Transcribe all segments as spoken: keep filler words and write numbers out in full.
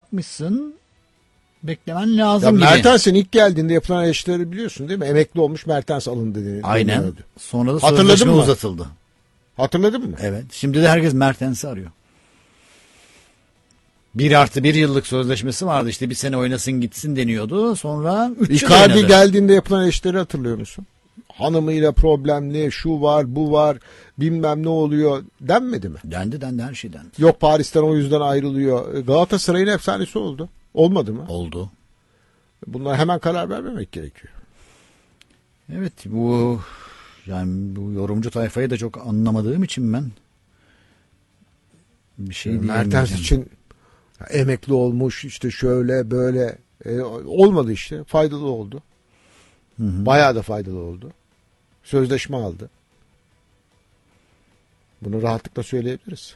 bakmışsın beklemen lazım ya gibi. Mertens'in ilk geldiğinde yapılan eleştirileri biliyorsun değil mi? Emekli olmuş Mertens alındı dedi. Aynen. Deniyordu. Sonra da Hatırladın sözleşme mı? uzatıldı. Hatırladın mı? Evet. Şimdi de herkes Mertens'i arıyor. Bir artı bir yıllık sözleşmesi vardı. İşte bir sene oynasın gitsin deniyordu. Sonra üç yıl Icardi oynadı. geldiğinde yapılan eleştirileri hatırlıyor musun? Hanımıyla problemli, şu var, bu var, bilmem ne oluyor denmedi mi? Dendi dendi her şey dendi. Yok Paris'ten o yüzden ayrılıyor. Galatasaray'ın efsanesi oldu. Olmadı mı? Oldu. Bunlara hemen karar vermemek gerekiyor. Evet bu yani bu yorumcu tayfayı da çok anlamadığım için ben bir şey diyemeyeceğim. Mertens için emekli olmuş işte şöyle böyle e, olmadı işte. Faydalı oldu. Hı hı. Bayağı da faydalı oldu. Sözleşme aldı. Bunu rahatlıkla söyleyebiliriz.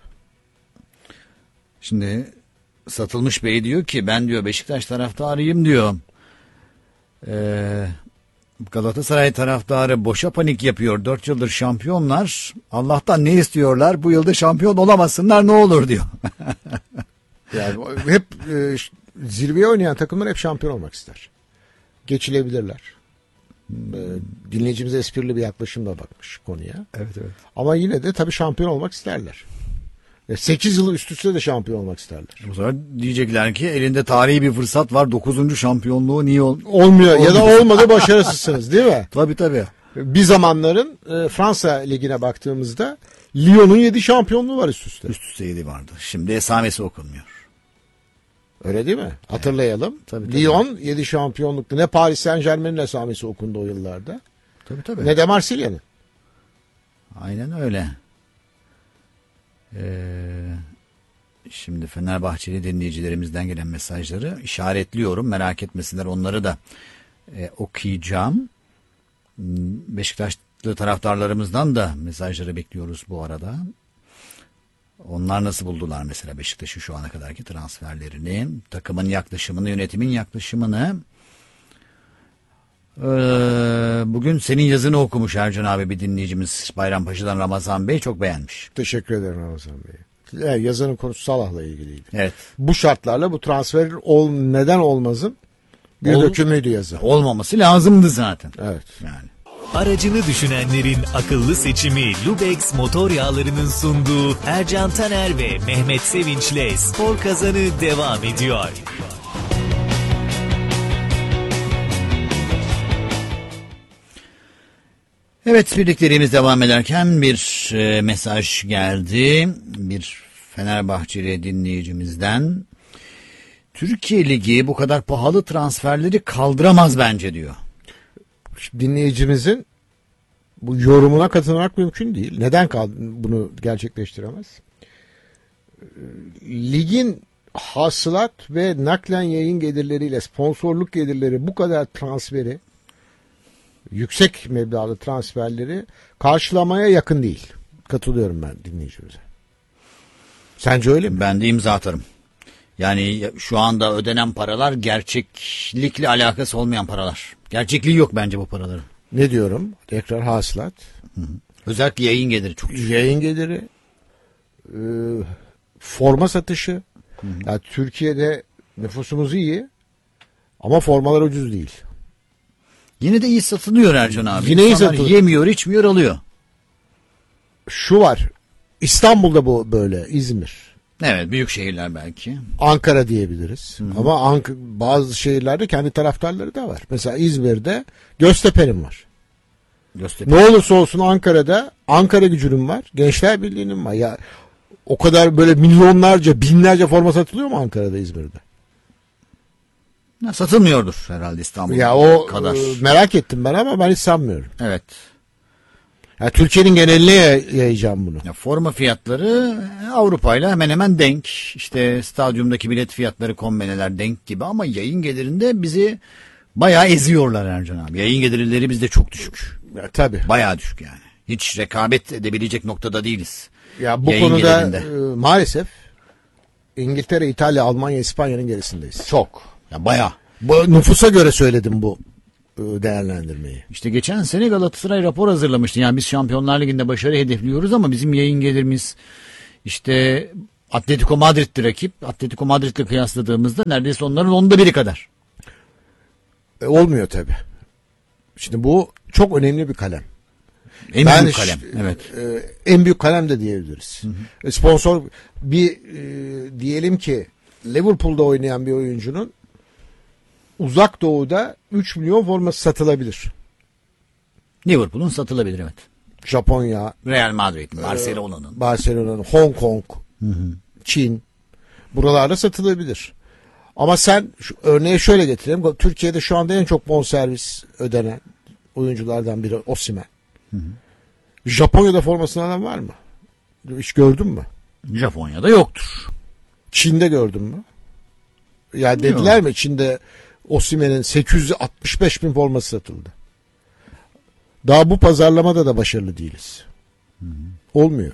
Şimdi Satılmış Bey diyor ki ben diyor Beşiktaş taraftarıyım diyor. Ee, Galatasaray taraftarı boşa panik yapıyor. Dört yıldır şampiyonlar. Allah'tan ne istiyorlar? Bu yılda şampiyon olamasınlar ne olur diyor. Yani hep e, zirveye oynayan takımlar hep şampiyon olmak ister. Geçilebilirler. E, dinleyicimiz esprili bir yaklaşımla bakmış konuya. Evet evet. Ama yine de tabii şampiyon olmak isterler. sekiz yıl üst üste de şampiyon olmak isterler. Bu sefer diyecekler ki elinde tarihi bir fırsat var. dokuzuncu şampiyonluğu niye ol Olmuyor olmuyor. ya da olmadı başarısızsınız değil mi? Tabii tabii. Bir zamanların e, Fransa Ligi'ne baktığımızda Lyon'un yedi şampiyonluğu var üst üste. Üst üste yedi vardı. Şimdi esamesi okunmuyor. Öyle değil mi? Evet. Hatırlayalım. Tabii, tabii. Lyon yedi şampiyonluktu. Ne Paris Saint-Germain'in esamesi okundu o yıllarda. Tabii tabii. Ne de Marsilya'nın. Aynen öyle. Ee, şimdi Fenerbahçeli dinleyicilerimizden gelen mesajları işaretliyorum. Merak etmesinler, onları da e, okuyacağım. Beşiktaşlı taraftarlarımızdan da mesajları bekliyoruz bu arada. Onlar nasıl buldular mesela Beşiktaş'ın şu ana kadarki transferlerini, takımın yaklaşımını, yönetimin yaklaşımını. Ee, bugün senin yazını okumuş Ercan abi bir dinleyicimiz, Bayrampaşa'dan Ramazan Bey, çok beğenmiş. Teşekkür ederim Ramazan Bey. Evet, yazının konusu Salah'la ilgiliydi. Evet. Bu şartlarla bu transfer ol, neden olmazın bir Ol, dökümüydü yazı. Olmaması lazımdı zaten. Evet. Yani. Aracını düşünenlerin akıllı seçimi Lubex motor yağlarının sunduğu Ercan Taner ve Mehmet Sevinç'le Spor Kazanı devam ediyor. Evet, birlikteliğimiz devam ederken bir e, mesaj geldi. Bir Fenerbahçeli dinleyicimizden. Türkiye Ligi bu kadar pahalı transferleri kaldıramaz bence diyor. Dinleyicimizin bu yorumuna katılmak mümkün değil. Neden bunu gerçekleştiremez? Ligin hasılat ve naklen yayın gelirleriyle sponsorluk gelirleri bu kadar transferi, yüksek meblağlı transferleri karşılamaya yakın değil. Katılıyorum ben dinleyicimize. Sence öyle mi? Ben de imza atarım. Yani şu anda ödenen paralar gerçeklikle alakası olmayan paralar. Gerçekliği yok bence bu paraların. Ne diyorum? Tekrar hasılat. Hı hı. Özellikle yayın geliri çok düşük. Yayın geliri, e, forma satışı. Hı hı. Yani Türkiye'de nüfusumuz iyi ama formalar ucuz değil. Yine de iyi satılıyor Ercan abi. Yine iyi İnsanlar satılıyor. Yemiyor, içmiyor, alıyor. Şu var. İstanbul'da bu böyle, İzmir. Evet, büyük şehirler belki. Ankara diyebiliriz. Hı hı. Ama Ank bazı şehirlerde kendi taraftarları da var. Mesela İzmir'de Göztepe'nin var. Göztepe. Ne olursa olsun Ankara'da Ankara Gücü'nün var. Gençler Birliği'nin var. Ya o kadar böyle milyonlarca, binlerce forma satılıyor mu Ankara'da, İzmir'de? Ya, satılmıyordur herhalde İstanbul'da Ya o kadar. e, merak ettim ben ama ben hiç sanmıyorum. Evet. Ya Türkiye'nin geneline yayacağım bunu. Ya, forma fiyatları Avrupa'yla hemen hemen denk. İşte stadyumdaki bilet fiyatları, kombineler denk gibi ama yayın gelirinde bizi bayağı eziyorlar Ercan abi. Yayın gelirleri bizde çok düşük. Ya, tabii. Bayağı düşük yani. Hiç rekabet edebilecek noktada değiliz. Ya bu Yayın konuda gelirinde. e, maalesef İngiltere, İtalya, Almanya, İspanya'nın gerisindeyiz. Çok. Ya bayağı. Bu nüfusa göre söyledim bu e, değerlendirmeyi. İşte geçen sene Galatasaray rapor hazırlamıştı. Yani biz Şampiyonlar Ligi'nde başarı hedefliyoruz ama bizim yayın gelirimiz işte Atletico Madrid'di rakip. Atletico Madrid'le kıyasladığımızda neredeyse onların onda biri kadar. E, olmuyor tabii. Şimdi bu çok önemli bir kalem. En Ben büyük ş- kalem. Evet. e, en büyük kalem de diyebiliriz. Hı hı. Sponsor bir e, diyelim ki Liverpool'da oynayan bir oyuncunun Uzak Doğu'da üç milyon forması satılabilir. Liverpool'un satılabilir, evet. Japonya, Real Madrid'in, Barcelona'nın. Barcelona'nın, Hong Kong, Hı hı. Çin, buralarda satılabilir. Ama sen şu, örneği şöyle getirelim. Türkiye'de şu anda en çok bonservis ödenen oyunculardan biri Osimhen. Hı hı. Japonya'da formasını alan var mı? Hiç gördün mü? Japonya'da yoktur. Çin'de gördün mü? Yani dediler mi Çin'de Osimhen'in sekiz yüz altmış beş bin forması satıldı. Daha bu pazarlamada da başarılı değiliz. Hı hı. Olmuyor.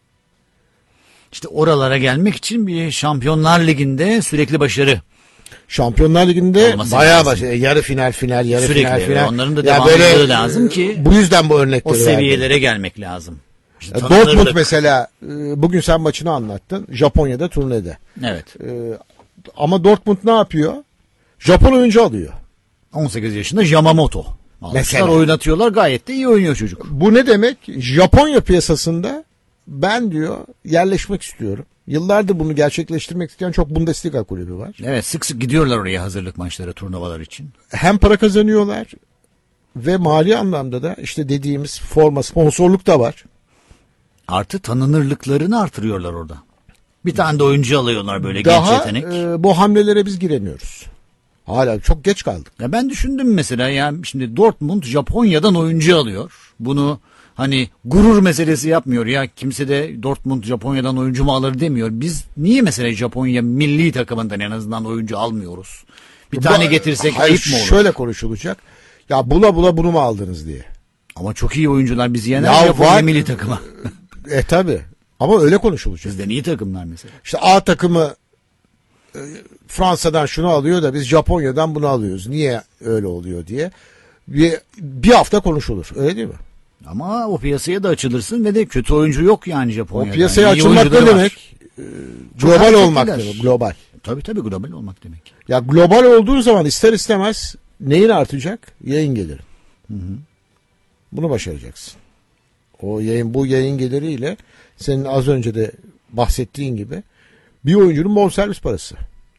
İşte oralara gelmek için bir Şampiyonlar Ligi'nde sürekli başarı. Şampiyonlar Ligi'nde Olması bayağı lazım. başarılı. Yarı final final, yarı Sürekli, final evet. final. Onların da Ya devam böyle, etmeleri lazım ki bu yüzden bu örnekleri o seviyelere gelmek lazım. İşte verdim. Dortmund tanınırlık. mesela e, bugün sen maçını anlattın. Japonya'da turnede. Evet. E, Ama Dortmund ne yapıyor? Japon oyuncu alıyor. on sekiz yaşında Yamamoto. Almışlar, Mesela. oynatıyorlar, gayet de iyi oynuyor çocuk. Bu ne demek? Japonya piyasasında ben diyor yerleşmek istiyorum. Yıllardır bunu gerçekleştirmek isteyen çok Bundesliga kulübü var. Evet, sık sık gidiyorlar oraya hazırlık maçları, turnuvalar için. Hem para kazanıyorlar ve mali anlamda da işte dediğimiz forma, sponsorluk da var. Artı tanınırlıklarını artırıyorlar orada. Bir tane de oyuncu alıyorlar böyle, genç Daha yetenek. e, bu hamlelere biz giremiyoruz. Hala çok geç kaldık. Ya ben düşündüm mesela, yani şimdi Dortmund Japonya'dan oyuncu alıyor. Bunu hani gurur meselesi yapmıyor ya, kimse de Dortmund Japonya'dan oyuncu mu alır demiyor. Biz niye mesela Japonya milli takımından en azından oyuncu almıyoruz? Bir Bu- tane getirsek Hayır, ayıp mı olur? Şöyle konuşulacak. Ya bula bula bunu mu aldınız diye. Ama çok iyi oyuncular, bizi yener Ya Japonya var- milli takıma. E tabi. Ama öyle konuşulacak. Bizden iyi takımlar mesela. İşte A takımı e, Fransa'dan şunu alıyor da biz Japonya'dan bunu alıyoruz. Niye öyle oluyor diye. Bir, bir hafta konuşulur. Öyle değil mi? Ama o piyasaya da açılırsın ve de kötü oyuncu yok yani O Japonya'da. piyasaya İyi açılmak oyuncuları ne var. demek? E, Çok global hareketliler. olmak demek. Global. Tabii tabii, global olmak demek. Ya global olduğu zaman ister istemez neyin artacak? Yayın geliri. Hı hı. Bunu başaracaksın. O yayın, bu yayın geliriyle senin az önce de bahsettiğin gibi bir oyuncunun bonservis parası.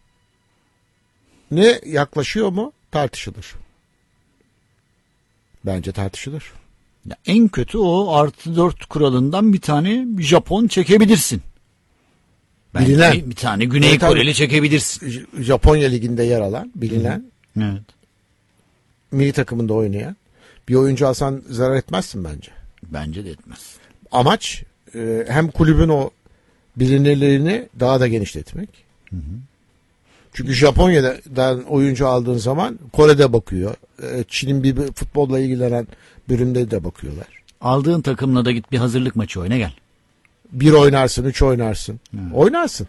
Ne yaklaşıyor mu? Tartışılır. Bence tartışılır. Ya en kötü o artı dört kuralından bir tane Japon çekebilirsin. Belki Bilinen. bir tane Güney Evet, tabii. Koreli çekebilirsin. J- Japonya liginde yer alan, bilinen, Evet. milli takımında oynayan bir oyuncu alsan zarar etmezsin bence. Bence de etmez. Amaç e, hem kulübün o bilinirliğini daha da genişletmek. Hı hı. Çünkü Japonya'dan oyuncu aldığın zaman Kore'de bakıyor. E, Çin'in bir bir futbolla ilgilenen bölümde de bakıyorlar. Aldığın takımla da git bir hazırlık maçı oyna gel. Bir oynarsın, üç oynarsın. Evet. Oynarsın.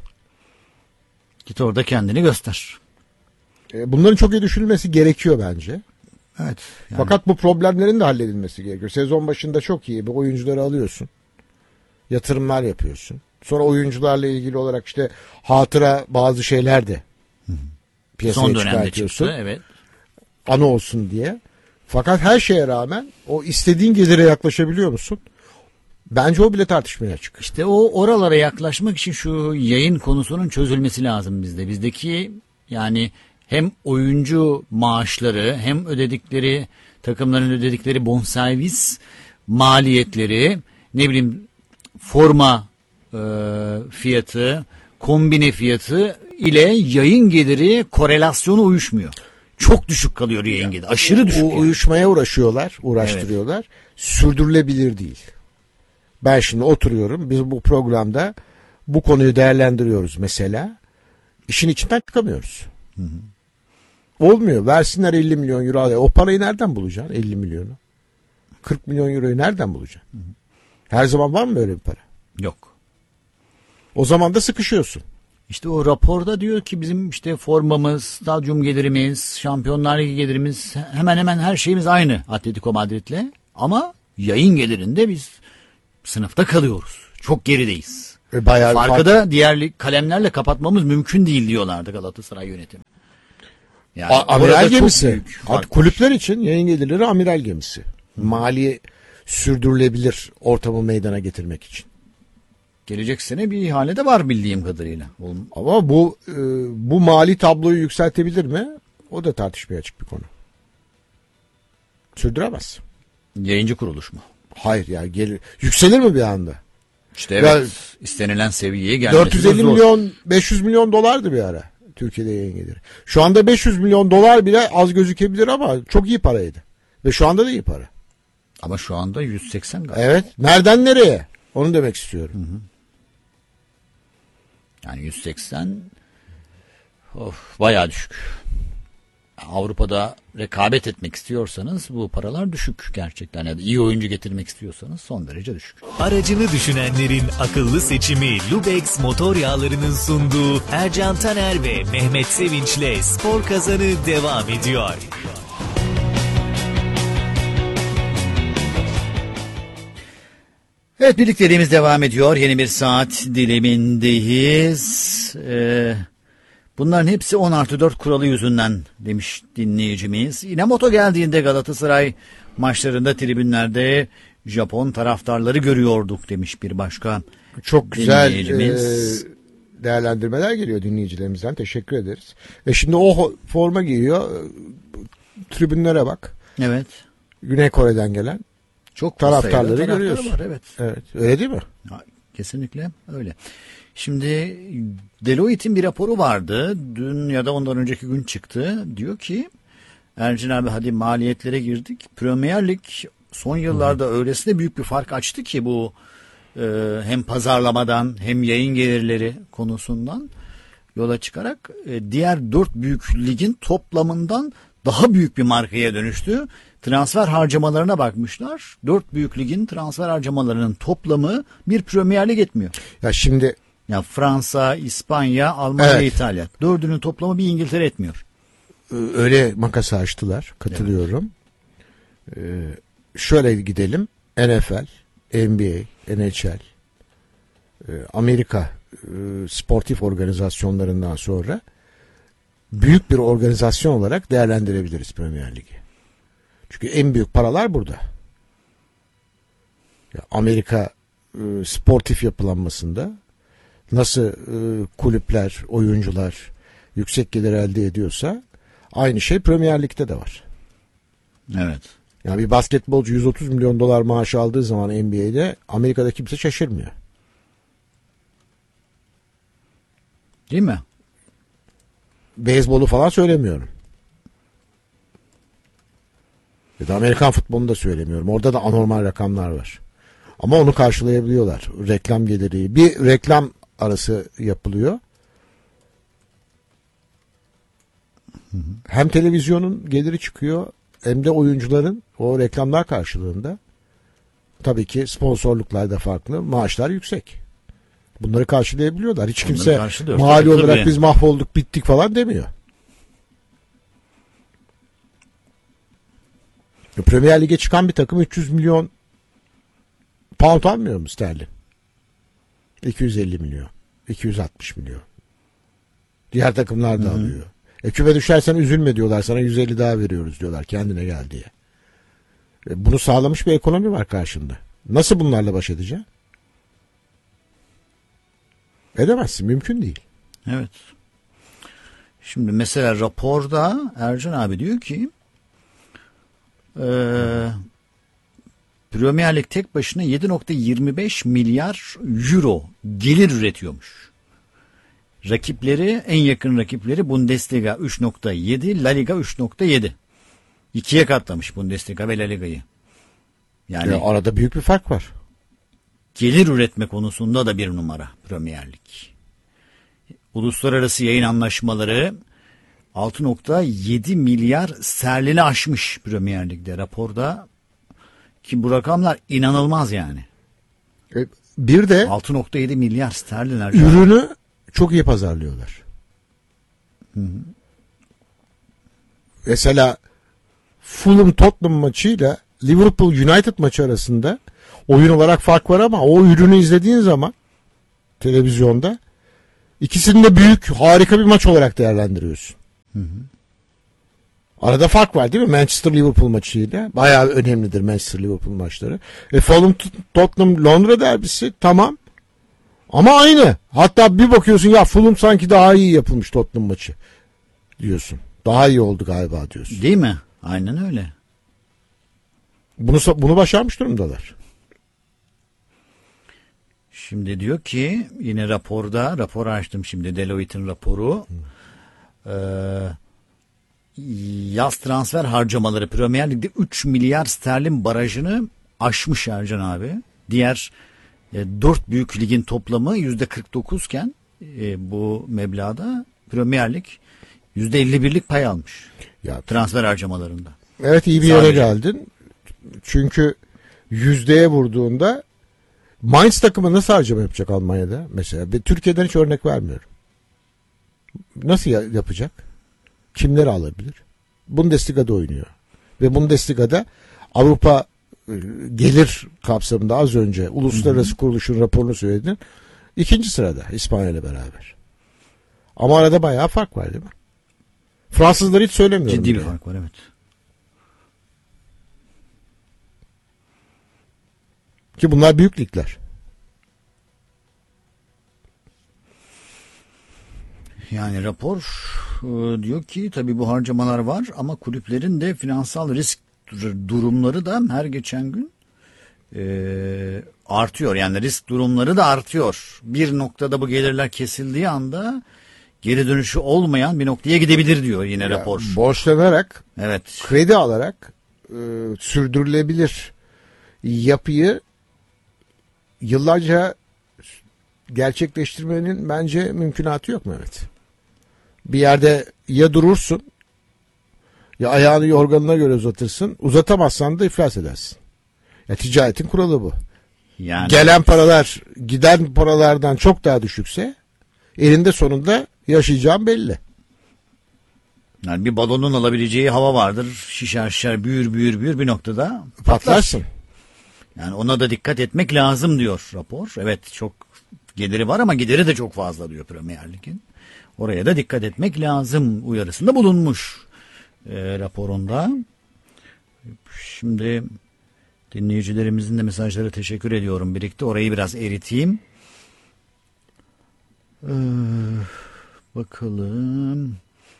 Git orada kendini göster. E, bunların çok iyi düşünülmesi gerekiyor bence. Evet. Yani Fakat bu problemlerin de halledilmesi gerekiyor. Sezon başında çok iyi bir oyuncuları alıyorsun. Yatırımlar yapıyorsun. Sonra oyuncularla ilgili olarak işte hatıra bazı şeyler de piyasaya son dönemde çıkartıyorsun. çıktı. Evet. Anı olsun diye. Fakat her şeye rağmen o istediğin gelire yaklaşabiliyor musun? Bence o bile tartışmaya açık. İşte o oralara yaklaşmak için şu yayın konusunun çözülmesi lazım bizde. Bizdeki yani hem oyuncu maaşları hem ödedikleri takımların ödedikleri bonservis maliyetleri, ne bileyim forma e, fiyatı, kombine fiyatı ile yayın geliri korelasyonu uyuşmuyor. Çok düşük kalıyor yayın geliri. Aşırı düşük. O yani. uyuşmaya uğraşıyorlar, uğraştırıyorlar. Sürdürülebilir değil. Ben şimdi oturuyorum. Biz bu programda bu konuyu değerlendiriyoruz mesela. İşin içinden çıkamıyoruz. Hı hı. Olmuyor. Versinler elli milyon euro. O parayı nereden bulacaksın? elli milyonu. kırk milyon euroyu nereden bulacaksın? Hı hı. Her zaman var mı böyle bir para? Yok. O zaman da sıkışıyorsun. İşte o raporda diyor ki bizim işte formamız, stadyum gelirimiz, Şampiyonlar Ligi gelirimiz, hemen hemen her şeyimiz aynı Atletico Madrid'le. Ama yayın gelirinde biz sınıfta kalıyoruz. Çok gerideyiz. E, bayağı Farkı fark- da diğer lig- kalemlerle kapatmamız mümkün değil diyorlardı Galatasaray yönetimi. Yani A- amiral orada çok gemisi. büyük fark Artık kulüpler için yayın gelirleri amiral gemisi. Mali sürdürülebilir ortamı meydana getirmek için. Gelecek sene bir ihale de var bildiğim kadarıyla. Oğlum, Ama bu e, bu mali tabloyu yükseltebilir mi? O da tartışmaya açık bir konu. Sürdüremez. yayıncı kuruluş mu? Hayır ya, gelir. Yükselir mi bir anda? İşte evet, Ya, istenilen seviyeye gelmesi dört yüz elli zor. milyon, beş yüz milyon dolardı bir ara Türkiye'de yayın geliri. Şu anda beş yüz milyon dolar bile az gözükebilir ama çok iyi paraydı. Ve şu anda da iyi para. Ama şu anda yüz seksen galiba. Evet. Nereden nereye? Onu demek istiyorum. Yani yüz seksen of, bayağı düşük. Avrupa'da rekabet etmek istiyorsanız bu paralar düşük gerçekten. Ya da iyi oyuncu getirmek istiyorsanız son derece düşük. Aracını düşünenlerin akıllı seçimi Lubex motor yağlarının sunduğu Ercan Taner ve Mehmet Sevinç'le Spor Kazanı devam ediyor. Evet, birlikteliğimiz devam ediyor. Yeni bir saat dilimindeyiz. Ee, bunların hepsi on artı dört kuralı yüzünden demiş dinleyicimiz. Inamoto geldiğinde Galatasaray maçlarında tribünlerde Japon taraftarları görüyorduk demiş bir başka Çok güzel dinleyicimiz. e, değerlendirmeler geliyor dinleyicilerimizden. Teşekkür ederiz. E şimdi o ho- forma giyiyor. E, Tribünlere bak. Evet. Güney Kore'den gelen. Çok Taraftarları sayıda taraftarı görüyorsun. var, evet. Evet. Öyle değil mi? Ha, kesinlikle öyle. Şimdi Deloitte'in bir raporu vardı. Dün ya da ondan önceki gün çıktı. Diyor ki Ercin abi hadi maliyetlere girdik. Premier Lig son yıllarda hmm. öylesine büyük bir fark açtı ki bu e, hem pazarlamadan hem yayın gelirleri konusundan yola çıkarak e, diğer dört büyük ligin toplamından daha büyük bir markaya dönüştü. Transfer harcamalarına bakmışlar. Dört büyük ligin transfer harcamalarının toplamı bir Premier Lig etmiyor. Ya şimdi Ya Fransa, İspanya, Almanya, Evet. İtalya. Dördünün toplamı bir İngiltere etmiyor. e, öyle makası açtılar. Katılıyorum. E, şöyle gidelim. N F L, N B A, N H L, e, Amerika e, sportif organizasyonlarından sonra büyük bir organizasyon olarak değerlendirebiliriz Premier Ligi. Çünkü en büyük paralar burada. Ya Amerika e, sportif yapılanmasında nasıl e, kulüpler, oyuncular yüksek gelir elde ediyorsa aynı şey Premier Lig'de de var. Evet. Yani bir basketbolcu yüz otuz milyon dolar maaş aldığı zaman N B A'de Amerika'da kimse şaşırmıyor. Değil mi? Beyzbolu falan söylemiyorum. Ya da Amerikan futbolunu da söylemiyorum. Orada da anormal rakamlar var. Ama onu karşılayabiliyorlar. Reklam geliri. Bir reklam arası yapılıyor. Hem televizyonun geliri çıkıyor hem de oyuncuların o reklamlar karşılığında. Tabii ki sponsorluklar da farklı. Maaşlar yüksek. Bunları karşılayabiliyorlar. Hiç Bunları kimse karşılıyor. mali Tabii, olarak tabii. biz mahvolduk bittik falan demiyor. Premier Lig'e çıkan bir takım üç yüz milyon pound almıyor mu sterlin? iki yüz elli milyon. iki yüz altmış milyon. Diğer takımlar da Hı-hı. alıyor. E küme düşersen üzülme diyorlar. Sana yüz elli daha veriyoruz diyorlar. Kendine gel diye. E bunu sağlamış bir ekonomi var karşında. Nasıl bunlarla baş edeceksin? Edemezsin. Mümkün değil. Evet. Şimdi mesela raporda Ercan abi diyor ki e, Premier Lig tek başına yedi virgül yirmi beş milyar euro gelir üretiyormuş. Rakipleri, en yakın rakipleri Bundesliga üç virgül yedi, La Liga üç virgül yedi. İkiye katlamış Bundesliga ve La Liga'yı. Yani Ya arada büyük bir fark var. gelir üretme konusunda da bir numara Premier Lig. Uluslararası yayın anlaşmaları altı virgül yedi milyar sterlini aşmış Premier Lig'de raporda, ki bu rakamlar inanılmaz yani. E, bir de altı virgül yedi milyar sterlin harcıyor. ürünü çok iyi pazarlıyorlar. Hı hı. Mesela Fulham Tottenham maçıyla Liverpool United maçı arasında oyun olarak fark var ama o ürünü izlediğin zaman televizyonda. İkisini de büyük, harika bir maç olarak değerlendiriyorsun. Hı hı. Arada fark var değil mi? Manchester-Liverpool maçıyla. Bayağı önemlidir Manchester-Liverpool maçları. E Fulham-Tottenham Londra derbisi tamam. Ama aynı. Hatta bir bakıyorsun ya Fulham sanki daha iyi yapılmış Tottenham maçı diyorsun. Daha iyi oldu galiba diyorsun. Değil mi? Aynen öyle. Bunu bunu başarmış durumdalar. Şimdi diyor ki yine raporda, rapor açtım şimdi Deloitte'in raporu. Ee, yaz transfer harcamaları Premier Lig'de üç milyar sterlin barajını aşmış Ercan abi. Diğer e, dört büyük ligin toplamı yüzde kırk dokuz iken e, bu meblağda Premier Lig yüzde elli birlik pay almış. Ya, transfer harcamalarında. evet iyi bir yere Sadece. geldin. Çünkü yüzdeye vurduğunda Mainz takımı nasıl harcama yapacak Almanya'da mesela? Ve Türkiye'den hiç örnek vermiyorum. Nasıl yapacak? Kimleri alabilir? Bundesliga'da oynuyor. Ve Bundesliga'da Avrupa gelir kapsamında az önce uluslararası hı hı. kuruluşun raporunu söyledin. İkinci sırada İspanya ile beraber. Ama arada bayağı fark var değil mi? Fransızları hiç söylemiyorum. Ciddi bir yani. fark var evet. Ki bunlar büyük ligler. Yani rapor e, diyor ki tabii bu harcamalar var ama kulüplerin de finansal risk durumları da her geçen gün e, artıyor. Yani risk durumları da artıyor. Bir noktada bu gelirler kesildiği anda geri dönüşü olmayan bir noktaya gidebilir diyor yine ya, rapor. Borçlanarak, evet. kredi alarak e, sürdürülebilir yapıyı yıllarca gerçekleştirmenin bence mümkünatı yok Mehmet. Bir yerde ya durursun ya ayağını yorganına göre uzatırsın. Uzatamazsan da iflas edersin. Ya ticaretin kuralı bu. Yani gelen paralar giden paralardan çok daha düşükse elinde sonunda yaşayacağın belli. Yani bir balonun alabileceği hava vardır. Şişer şişer büyür büyür büyür bir noktada patlarsın. Yani ona da dikkat etmek lazım diyor rapor. Evet çok geliri var ama gideri de çok fazla diyor Premier Lig'in. Oraya da dikkat etmek lazım uyarısında bulunmuş e, raporunda. Şimdi dinleyicilerimizin de mesajlara teşekkür ediyorum. Birlikte orayı biraz eriteyim. Ee, bakalım.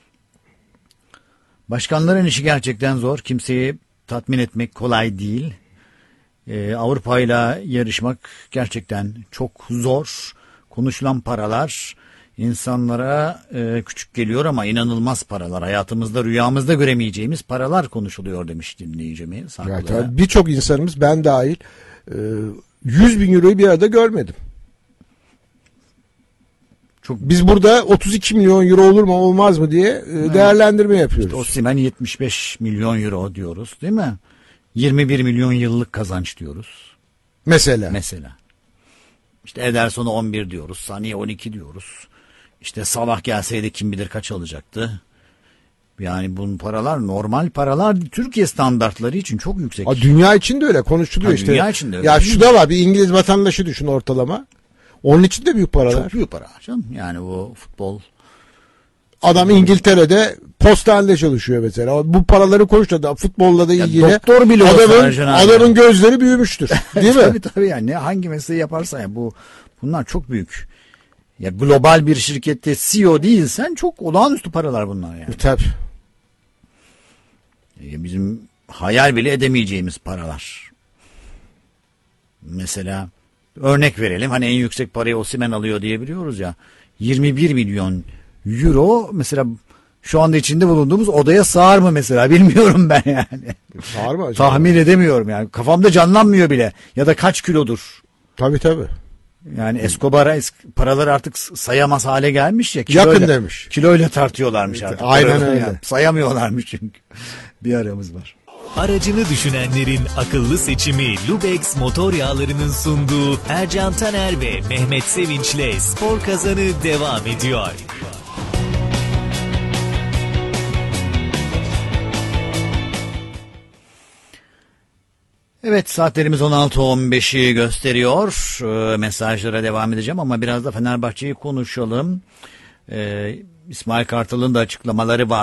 Başkanların işi gerçekten zor. Kimseyi tatmin etmek kolay değil. Ee, Avrupa ile yarışmak gerçekten çok zor. Konuşulan paralar insanlara e, küçük geliyor ama inanılmaz paralar. Hayatımızda rüyamızda göremeyeceğimiz paralar konuşuluyor demiş dinleyicimiz. Evet, birçok insanımız ben dahil e, yüz bin euroyu bir arada görmedim. Çok, Biz burada otuz iki milyon euro olur mu olmaz mı diye e, evet. değerlendirme yapıyoruz. İşte Osimhen yetmiş beş milyon euro diyoruz değil mi? yirmi bir milyon yıllık kazanç diyoruz. Mesela. Mesela. İşte Ederson'a on bir diyoruz. Sané'ye on iki diyoruz. İşte Salah gelseydi kim bilir kaç alacaktı. Yani bunun paralar normal paralar Türkiye standartları için çok yüksek. A, dünya için de öyle konuşuluyor ha, işte. Dünya için de öyle. Ya şu da var, bir İngiliz vatandaşı düşün ortalama. Onun için de büyük paralar. Çok büyük para canım. Yani bu futbol. Adam İngiltere'de postanede çalışıyor mesela. Bu paraları konuştu da futbolla da ilgili. Ya doktor bile adamın, adamın yani. gözleri büyümüştür. Değil mi? Tabii tabii yani ne, hangi mesleği yaparsan ya bu bunlar çok büyük. Ya global bir şirkette C E O değilsen çok olağanüstü paralar bunlar yani. Tabii. Ya bizim hayal bile edemeyeceğimiz paralar. Mesela örnek verelim. Hani en yüksek parayı Osimhen alıyor diyebiliyoruz ya. yirmi bir milyon euro mesela şu anda içinde bulunduğumuz odaya sığar mı mesela bilmiyorum ben yani. Sığar mı acaba? Tahmin edemiyorum yani. Kafamda canlanmıyor bile. Ya da kaç kilodur? Tabii tabii. Yani Escobar'a paraları artık sayamaz hale gelmiş ya. Kiloyla, yakın demiş. Kiloyla tartıyorlarmış artık. Aynen öyle. Yani sayamıyorlarmış çünkü. Bir aramız var. Aracını düşünenlerin akıllı seçimi Lubex Motor Yağları'nın sunduğu Ercan Taner ve Mehmet Sevinç'le Spor Kazanı devam ediyor. Evet, saatlerimiz on altı on beşi gösteriyor. Ee, mesajlara devam edeceğim ama biraz da Fenerbahçe'yi konuşalım. Ee, İsmail Kartal'ın da açıklamaları var.